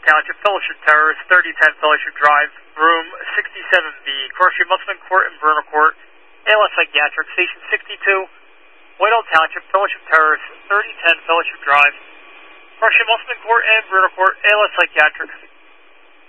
Township, Fellowship Terrace, 3010 Fellowship Drive, room 67B, Cross-Street, Musselman Court and Bruner Court, ALS Psychiatric, Station 62, Whitehall Township, Fellowship Terrace, 3010 Fellowship Drive, Cross-Street, Musselman Court and Bruner Court, ALS Psychiatric.